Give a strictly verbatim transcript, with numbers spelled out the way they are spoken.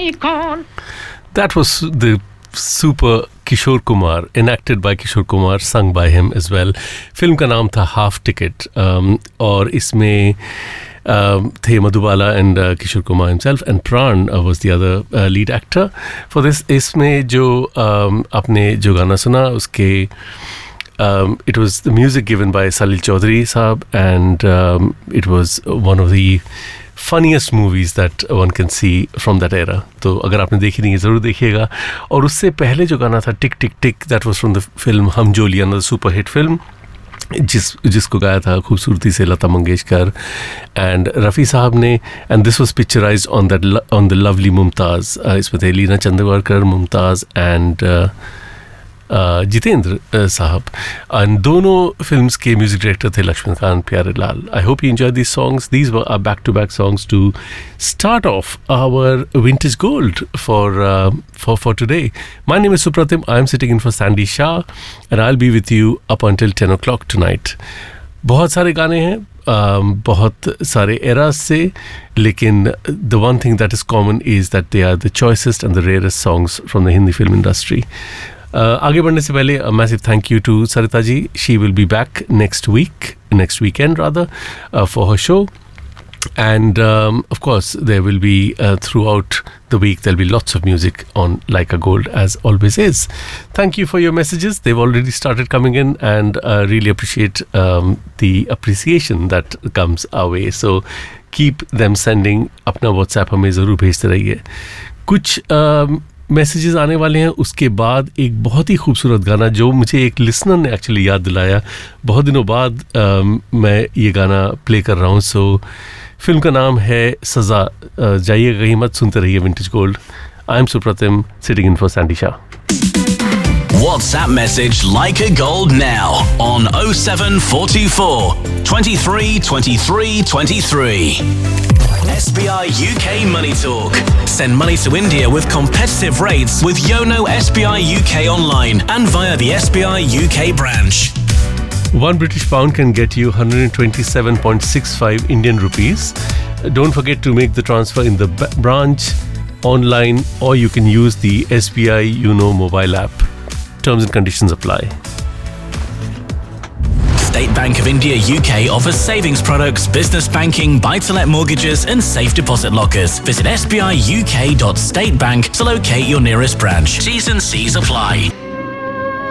कौन. That was the super Kishore Kumar, enacted by Kishore Kumar, sung by him as well. Film का नाम था half ticket, और इसमें um, थे Madhubala and uh, Kishore Kumar himself, and Pran uh, was the other uh, lead actor for this. इसमें जो um, आपने जो गाना सुना उसके Um, it was the music given by Salil Chaudhary Saab, and um, it was one of the funniest movies that one can see from that era. तो अगर आपने देखी नहीं है ज़रूर देखिएगा. और उससे पहले जो गाना था टिक टिक टिक, that was from the film हम जोली, another super hit film, जिस जिसको गाया था खूबसूरती से लता मंगेशकर एंड रफ़ी साहब ने. And this was picturised on that on the lovely Mumtaz. इसमें थे लीना चंद्रवारकर, मुमताज़ एंड जितेंद्र साहब. एंड दोनों फिल्म्स के म्यूजिक डायरेक्टर थे लक्ष्मणकांत Pyarelal. I hope you enjoy these songs. These were are back to back songs to start off our vintage gold for uh, for for today. My name is Supratim. I am sitting in for Sandy Shah, and I'll be with you up until ten o'clock tonight. बहुत सारे गाने हैं, um, बहुत सारे eras से, लेकिन the one thing that is common is that they are the choicest and the rarest songs from the Hindi film industry. Uh, आगे बढ़ने से पहले a massive thank you to Sarita ji. She will be back next week, next weekend rather, uh, for her show. And um, of course there will be uh, throughout the week there'll be lots of music on Like a Gold, as always is. Thank you for your messages. They've already started coming in, and uh, really appreciate um, the appreciation that comes our way. So keep them sending. अपना WhatsApp हमें ज़रूर भेजते रहिए. कुछ messages आने वाले हैं, उसके बाद एक बहुत ही खूबसूरत गाना जो मुझे एक लिसनर ने एक्चुअली याद दिलाया. बहुत दिनों बाद um, मैं ये गाना प्ले कर रहा हूँ. सो फिल्म का नाम है सज़ा. जाइएगा कहीं मत, सुनते रहिए vintage gold. I am Supratim, sitting in for Sandy Shah. WhatsApp message Like a Gold now on oh seven four two four, twenty-three, twenty-three, twenty-three. S B I U K Money Talk. Send money to India with competitive rates with Yono S B I U K online and via the S B I U K branch. One British pound can get you one hundred twenty-seven point six five Indian rupees. Don't forget to make the transfer in the b- branch, online, or you can use the S B I Yono mobile app. Terms and conditions apply. State Bank of India U K offers savings products, business banking, buy-to-let mortgages and safe deposit lockers. Visit s b i u k dot state bank to locate your nearest branch. T's and C's apply.